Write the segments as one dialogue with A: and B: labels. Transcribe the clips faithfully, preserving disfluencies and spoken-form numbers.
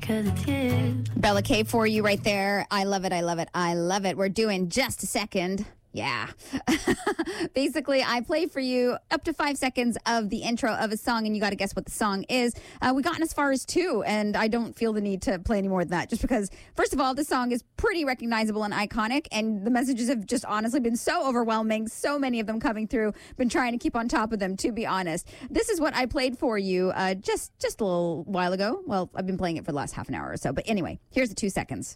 A: cause it's you.
B: Bella K for you right there. I love it. I love it. I love it. We're doing just a second. Yeah. Basically, I play for you up to five seconds of the intro of a song, and you got to guess what the song is. Uh, we gotten as far as two, and I don't feel the need to play any more than that, just because, first of all, the song is pretty recognizable and iconic, and the messages have just honestly been so overwhelming, so many of them coming through. Been trying to keep on top of them, to be honest. This is what I played for you uh, just, just a little while ago. Well, I've been playing it for the last half an hour or so, but anyway, here's the two seconds.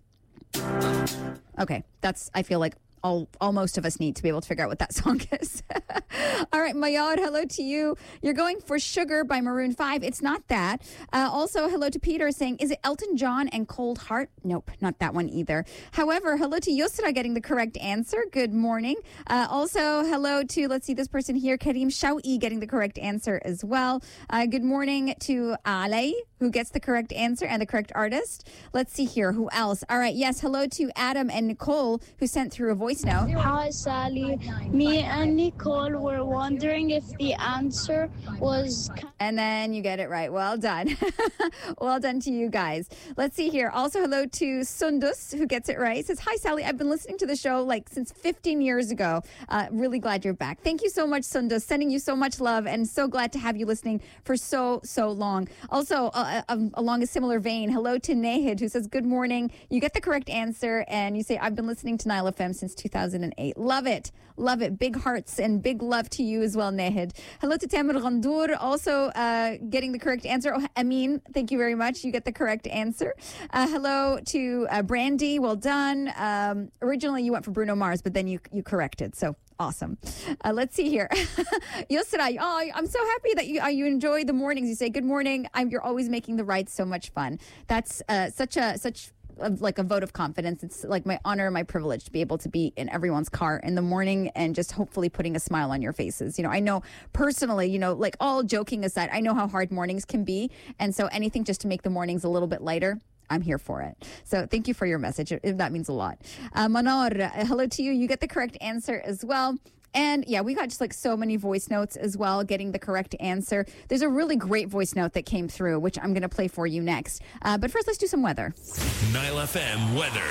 B: Okay, that's, I feel like, All, all most of us need to be able to figure out what that song is. All right, Mayad, hello to you. You're going for Sugar by Maroon five. It's not that. Uh, also, hello to Peter saying, is it Elton John and Cold Heart? Nope, not that one either. However, hello to Yusra getting the correct answer. Good morning. Uh, also, hello to, let's see, this person here, Karim Shawi getting the correct answer as well. Uh, good morning to Ale, who gets the correct answer and the correct artist. Let's see here. Who else? All right, yes, hello to Adam and Nicole, who sent through a voice note.
C: Hi, Sally. Me and Nicole were wondering if the answer was...
B: And then you get it right. Well done. Well done to you guys. Let's see here. Also, hello to Sundus, who gets it right. Says, hi, Sally. I've been listening to the show like since fifteen years ago. Uh, really glad you're back. Thank you so much, Sundus. Sending you so much love and so glad to have you listening for so, so long. Also, uh, uh, along a similar vein, hello to Nahid, who says, good morning. You get the correct answer and you say, I've been listening to Nile F M since two thousand eight. Love it. Love it. Big hearts and big love to you as well, Nahid. Hello to Tamir Ghandour, also uh, getting the correct answer. Oh, Amin, thank you very much. You get the correct answer. Uh, hello to uh, Brandy. Well done. Um, originally, you went for Bruno Mars, but then you you corrected. So awesome. Uh, let's see here. Yusra, oh, I'm so happy that you uh, you enjoy the mornings. You say, good morning. I'm, you're always making the rides so much fun. That's uh, such a such Of like a vote of confidence. It's like my honor, my privilege to be able to be in everyone's car in the morning and just hopefully putting a smile on your faces. You know, I know personally, you know, like all joking aside, I know how hard mornings can be. And so anything just to make the mornings a little bit lighter, I'm here for it. So thank you for your message. That means a lot. Uh, Manor, hello to you. You get the correct answer as well. And yeah, we got just like so many voice notes as well, getting the correct answer. There's a really great voice note that came through, which I'm going to play for you next. Uh, but first, let's do some weather.
D: Nile F M weather.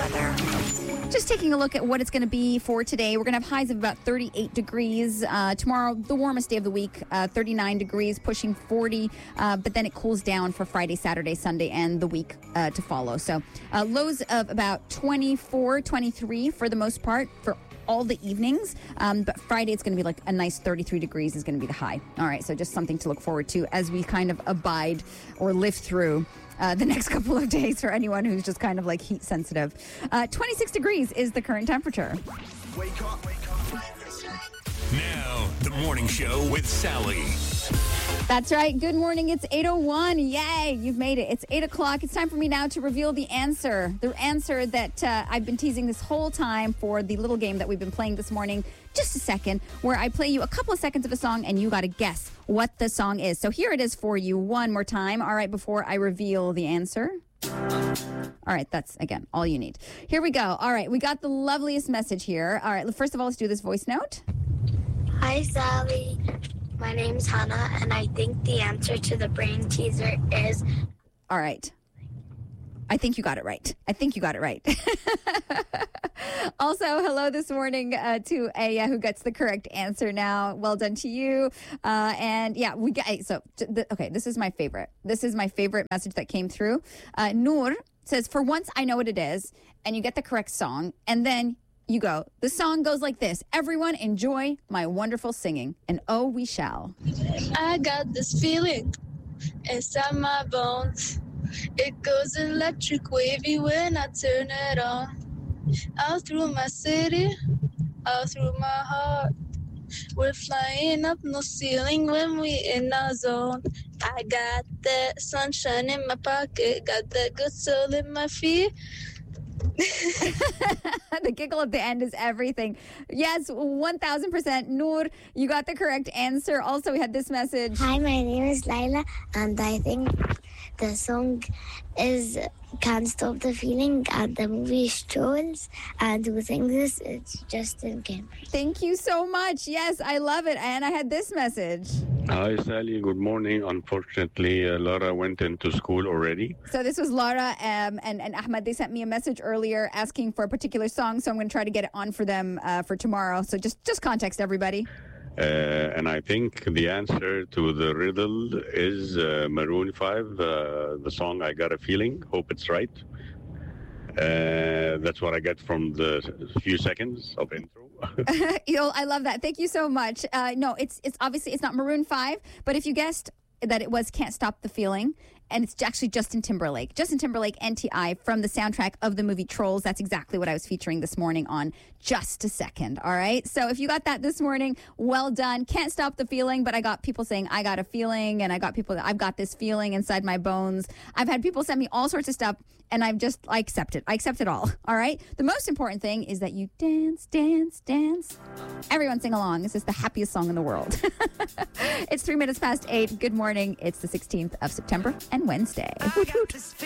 B: Weather. Just taking a look at what it's going to be for today. We're going to have highs of about thirty-eight degrees. Uh, tomorrow, the warmest day of the week, uh, thirty-nine degrees, pushing forty. Uh, but then it cools down for Friday, Saturday, Sunday, and the week uh, to follow. So uh, lows of about twenty-four, twenty-three for the most part for all the evenings, um, but Friday it's going to be like a nice thirty-three degrees is going to be the high. All right, so just something to look forward to as we kind of abide or live through uh, the next couple of days for anyone who's just kind of like heat sensitive. Uh, twenty-six degrees is the current temperature.
D: Wake up, wake up. Now, the morning show with Sally.
B: That's right. Good morning. It's eight oh one. Yay. You've made it. It's eight o'clock. It's time for me now to reveal the answer. The answer that uh, I've been teasing this whole time for the little game that we've been playing this morning. Just a second, where I play you a couple of seconds of a song and you got to guess what the song is. So here it is for you one more time. All right, before I reveal the answer. All right, that's, again, all you need. Here we go. All right, we got the loveliest message here. All right, first of all, let's do this voice note.
C: Hi, Sally. My name's Hannah, and I think the answer to the brain teaser is...
B: All right. I think you got it right. I think you got it right. Also, hello this morning uh, to Aya, who gets the correct answer now. Well done to you. Uh, and yeah, we get, so, th- okay, this is my favorite. This is my favorite message that came through. Uh, Noor says, for once I know what it is, and you get the correct song, and then you go, the song goes like this. Everyone enjoy my wonderful singing. And oh, we shall.
C: I got this feeling inside my bones. It goes electric wavy when I turn it on. All through my city, all through my heart. We're flying up no ceiling when we in our zone. I got that sunshine in my pocket, got that good soul in my feet.
B: The giggle at the end is everything. Yes, one thousand percent. Noor, you got the correct answer. Also, we had this message.
E: Hi, my name is Laila, and I think
A: The song is Can't Stop the Feeling, and the movie is Trolls, and who sings this? It's Justin Cambridge.
B: Thank you so much. Yes, I love it. And I had this message.
E: Hi, Sally. Good morning. Unfortunately, uh, Laura went into school already.
B: So this was Laura um, and, and Ahmed. They sent me a message earlier asking for a particular song, so I'm going to try to get it on for them uh, for tomorrow. So just, just context everybody.
E: Uh, and I think the answer to the riddle is uh, Maroon five, uh, the song I Got a Feeling. Hope it's right. Uh, that's what I get from the few seconds of intro.
B: you know, I love that. Thank you so much. Uh, no, it's it's obviously it's not Maroon five, but if you guessed that it was Can't Stop the Feeling, and it's actually Justin Timberlake. Justin Timberlake, N T I, from the soundtrack of the movie Trolls. That's exactly what I was featuring this morning on Just a Second, all right? So if you got that this morning, well done. Can't Stop the Feeling, but I got people saying, I got a feeling, and I got people, I've got this feeling inside my bones. I've had people send me all sorts of stuff, and I've just, I accept it. I accept it all, all right? The most important thing is that you dance, dance, dance. Everyone sing along. This is the happiest song in the world. It's three minutes past eight. Good morning. It's the sixteenth of September and Wednesday.